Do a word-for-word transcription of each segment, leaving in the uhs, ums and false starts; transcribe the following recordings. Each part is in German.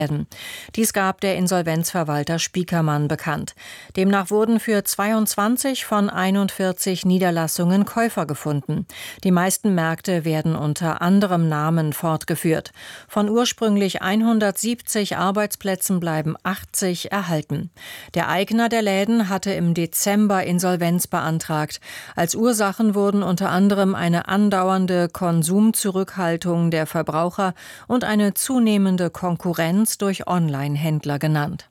Dies gab der Insolvenzverwalter Spiekermann bekannt. Demnach wurden für zweiundzwanzig von einundvierzig Niederlassungen Käufer gefunden. Die meisten Märkte werden unter anderem Namen fortgeführt. Von ursprünglich hundertsiebzig Arbeitsplätzen bleiben achtzig erhalten. Der Eigner der Läden hatte im Dezember Insolvenz beantragt. Als Ursachen wurden unter anderem eine andauernde Konsumzurückhaltung der Verbraucher und eine zunehmende Konkurrenz durch Online-Händler genannt.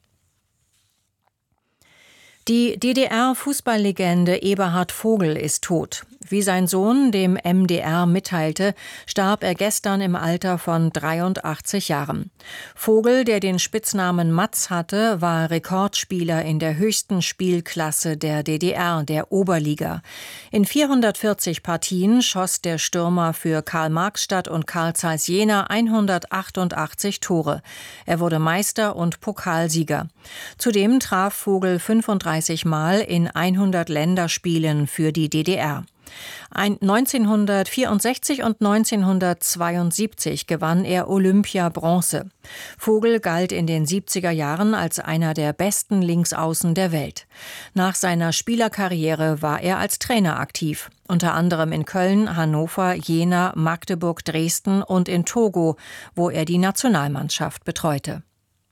Die D D R-Fußballlegende Eberhard Vogel ist tot. Wie sein Sohn dem M D R mitteilte, starb er gestern im Alter von dreiundachtzig Jahren. Vogel, der den Spitznamen Matz hatte, war Rekordspieler in der höchsten Spielklasse der D D R, der Oberliga. In vierhundertvierzig Partien schoss der Stürmer für Karl-Marx-Stadt und Carl Zeiss Jena hundertachtundachtzig Tore. Er wurde Meister und Pokalsieger. Zudem traf Vogel fünfunddreißig Mal in hundert Länderspielen für die D D R. neunzehnhundertvierundsechzig und neunzehnhundertzweiundsiebzig gewann er Olympia-Bronze. Vogel galt in den siebziger Jahren als einer der besten Linksaußen der Welt. Nach seiner Spielerkarriere war er als Trainer aktiv, unter anderem in Köln, Hannover, Jena, Magdeburg, Dresden und in Togo, wo er die Nationalmannschaft betreute.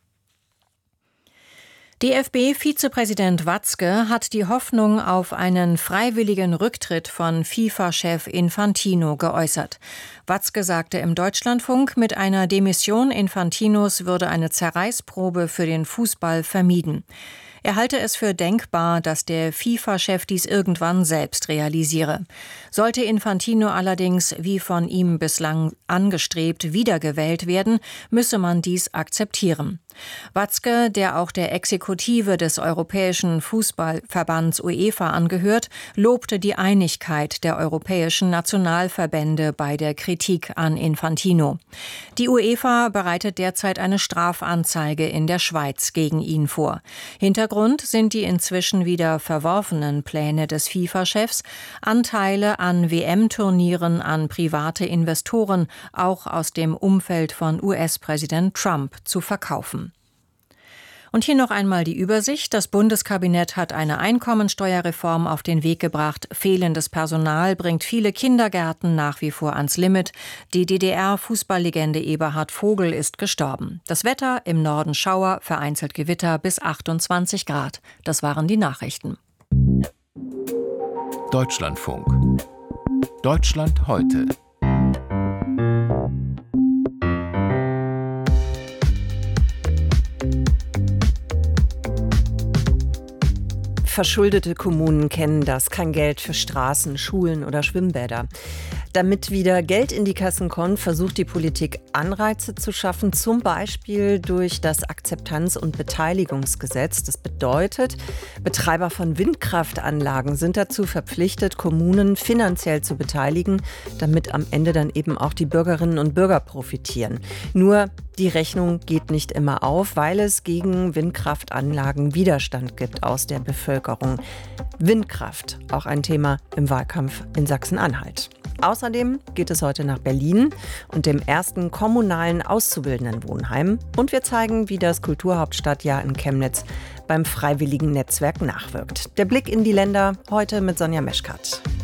D F B-Vizepräsident Watzke hat die Hoffnung auf einen freiwilligen Rücktritt von FIFA-Chef Infantino geäußert. Watzke sagte im Deutschlandfunk, mit einer Demission Infantinos würde eine Zerreißprobe für den Fußball vermieden. Er halte es für denkbar, dass der FIFA-Chef dies irgendwann selbst realisiere. Sollte Infantino allerdings, wie von ihm bislang angestrebt, wiedergewählt werden, müsse man dies akzeptieren. Watzke, der auch der Exekutive des Europäischen Fußballverbands UEFA angehört, lobte die Einigkeit der europäischen Nationalverbände bei der Kritik an Infantino. Die UEFA bereitet derzeit eine Strafanzeige in der Schweiz gegen ihn vor. Hintergrund sind die inzwischen wieder verworfenen Pläne des FIFA-Chefs, Anteile an W M-Turnieren an private Investoren, auch aus dem Umfeld von U S-Präsident Trump, zu verkaufen. Und hier noch einmal die Übersicht. Das Bundeskabinett hat eine Einkommensteuerreform auf den Weg gebracht. Fehlendes Personal bringt viele Kindergärten nach wie vor ans Limit. Die D D R-Fußballlegende Eberhard Vogel ist gestorben. Das Wetter: im Norden Schauer, vereinzelt Gewitter bis achtundzwanzig Grad. Das waren die Nachrichten. Deutschlandfunk. Deutschland heute. Verschuldete Kommunen kennen das. Kein Geld für Straßen, Schulen oder Schwimmbäder. Damit wieder Geld in die Kassen kommt, versucht die Politik Anreize zu schaffen, zum Beispiel durch das Akzeptanz- und Beteiligungsgesetz. Das bedeutet, Betreiber von Windkraftanlagen sind dazu verpflichtet, Kommunen finanziell zu beteiligen, damit am Ende dann eben auch die Bürgerinnen und Bürger profitieren. Nur die Rechnung geht nicht immer auf, weil es gegen Windkraftanlagen Widerstand gibt aus der Bevölkerung. Windkraft, auch ein Thema im Wahlkampf in Sachsen-Anhalt. Außerdem geht es heute nach Berlin und dem ersten kommunalen Auszubildendenwohnheim. Und wir zeigen, wie das Kulturhauptstadtjahr in Chemnitz beim Freiwilligen Netzwerk nachwirkt. Der Blick in die Länder heute mit Sonja Meschkat.